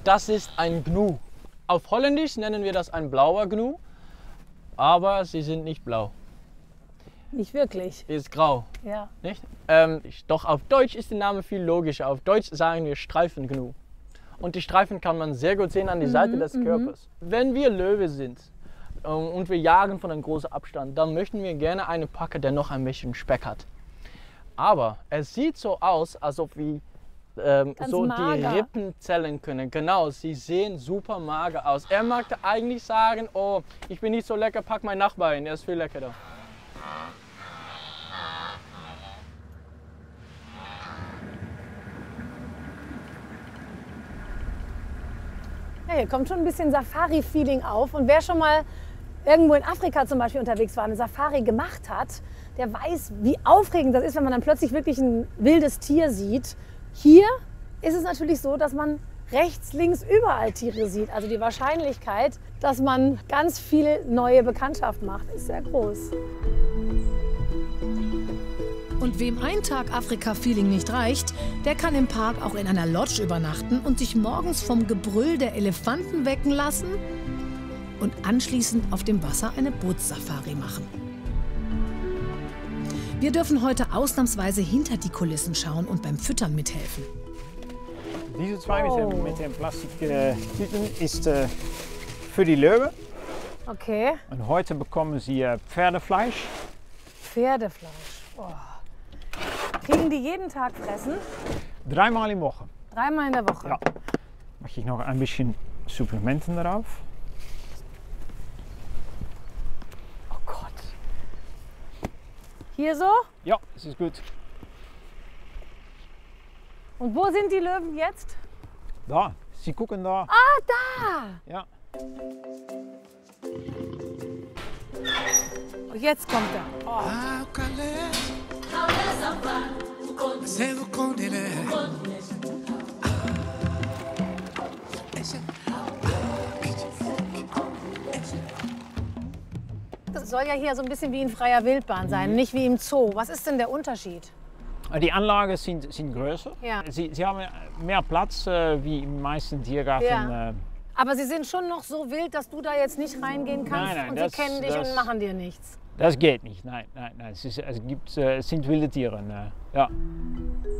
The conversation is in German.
das ist ein Gnu. Auf Holländisch nennen wir das ein blauer Gnu, aber sie sind nicht blau. Nicht wirklich. Sie ist grau. Ja. Nicht? Doch auf Deutsch ist der Name viel logischer. Auf Deutsch sagen wir Streifengnu. Und die Streifen kann man sehr gut sehen an der Seite des Körpers. Wenn wir Löwe sind und wir jagen von einem großen Abstand, dann möchten wir gerne einen packen, der noch ein bisschen Speck hat. Aber es sieht so aus, als ob wir so die Rippen zählen können. Genau, sie sehen super mager aus. Er mag eigentlich sagen, oh, ich bin nicht so lecker, pack mein Nachbarn, er ist viel leckerer. Ja, hier kommt schon ein bisschen Safari-Feeling auf. Und wer schon mal irgendwo in Afrika zum Beispiel unterwegs war, eine Safari gemacht hat, der weiß, wie aufregend das ist, wenn man dann plötzlich wirklich ein wildes Tier sieht. Hier ist es natürlich so, dass man rechts, links überall Tiere sieht. Also die Wahrscheinlichkeit, dass man ganz viel neue Bekanntschaft macht, ist sehr groß. Und wem ein Tag Afrika-Feeling nicht reicht, der kann im Park auch in einer Lodge übernachten und sich morgens vom Gebrüll der Elefanten wecken lassen und anschließend auf dem Wasser eine Bootssafari machen. Wir dürfen heute ausnahmsweise hinter die Kulissen schauen und beim Füttern mithelfen. Diese zwei mit den Plastiktüten ist für die Löwe. Okay. Und heute bekommen sie Pferdefleisch. Pferdefleisch. Oh. Kriegen die jeden Tag fressen? 3-mal in der Woche. 3-mal in der Woche? Ja. Mache ich noch ein bisschen Supplementen darauf. Oh Gott. Hier so? Ja, das ist gut. Und wo sind die Löwen jetzt? Da, sie gucken da. Ah, da! Ja. Und jetzt kommt er. Oh. Das soll ja hier so ein bisschen wie in freier Wildbahn sein, nicht wie im Zoo. Was ist denn der Unterschied? Die Anlagen sind größer. Ja. Sie haben mehr Platz wie im meisten Tiergarten. Ja. Aber sie sind schon noch so wild, dass du da jetzt nicht reingehen kannst Nein, und sie kennen dich und machen dir nichts. Das geht nicht, nein. Es sind wilde Tiere. Ja.